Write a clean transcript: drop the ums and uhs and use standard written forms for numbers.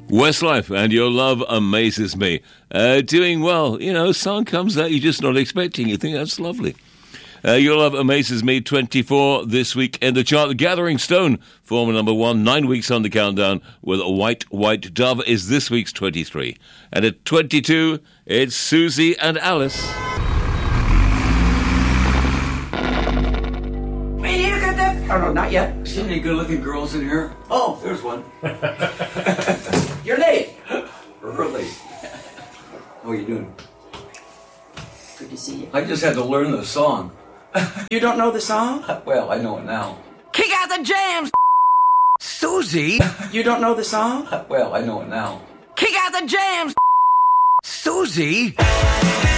Westlife and Your Love Amazes Me. Doing well. You know, song comes out you're just not expecting. You think that's lovely. Your Love Amazes Me, 24 this week in the chart. The Gathering Stone, former number 1, 9 weeks on the countdown, with a White Dove is this week's 23. And at 22, it's Susie and Alice. Wait, you got that? Oh, no, not yet. See any good-looking girls in here? Oh, there's one. You're late. Early. How are you doing? Good to see you. I just had to learn the song. You don't know the song? Well, I know it now. Kick out the jams, Susie? You don't know the song? Well, I know it now. Kick out the jams, Susie?